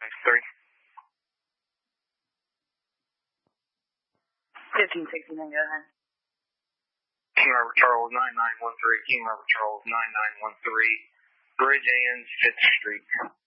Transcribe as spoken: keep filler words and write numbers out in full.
three. fifteen sixty-nine, go ahead. King Robert Charles, nine nine one three. King Robert Charles, nine nine one three. Bridge and fifth Street.